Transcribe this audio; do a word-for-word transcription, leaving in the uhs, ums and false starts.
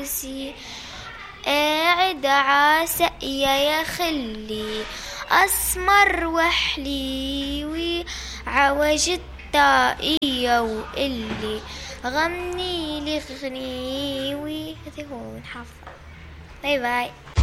عروسي قاعد عسقيا يا خلي أسمر وحليوي عوج الطاقية وقلي غني لي غنيوي. هذي هو نحفظ. باي باي.